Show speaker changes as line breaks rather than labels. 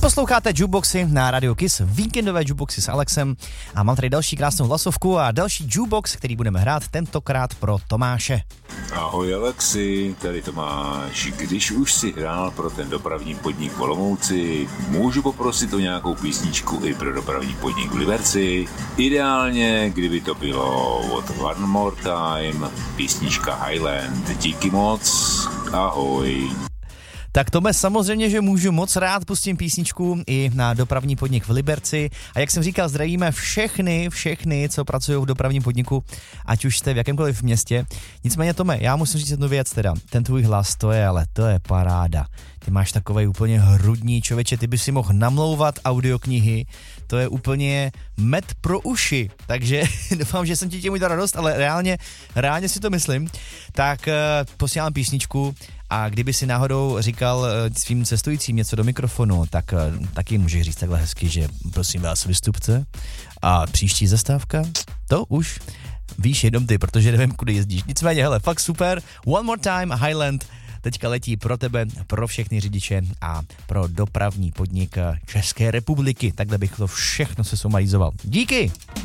Posloucháte Jukeboxy na Radio Kiss, víkendové Jukeboxy s Alexem a mám tady další krásnou hlasovku a další Jukebox, který budeme hrát tentokrát pro Tomáše.
Ahoj Alexi, tady Tomáš. Když už si hrál pro ten dopravní podnik v Olomouci, můžu poprosit o nějakou písničku i pro dopravní podnik v Liberci? Ideálně, kdyby to bylo od One More Time, písnička Highland. Díky moc, ahoj.
Tak Tome, samozřejmě, že můžu moc rád, pustím písničku i na dopravní podnik v Liberci. A jak jsem říkal, zdravíme všechny, co pracují v dopravním podniku, ať už jste v jakémkoliv městě. Nicméně Tome, já musím říct jednu věc teda, ten tvůj hlas, to je paráda. Ty máš takovej úplně hrudní, člověče, ty by si mohl namlouvat audioknihy, to je úplně med pro uši, takže doufám, že jsem ti tím udělal radost, ale reálně si to myslím. Tak posílám písničku a kdyby si náhodou říkal svým cestujícím něco do mikrofonu, tak taky můžeš říct takhle hezky, že prosím vás vystupce a příští zastávka, to už víš jenom ty, protože nevím, kudy jezdíš. Nicméně, hele, fakt super, One More Time, Highland, teďka letí pro tebe, pro všechny řidiče a pro dopravní podnik České republiky. Takhle bych to všechno se sumarizoval. Díky!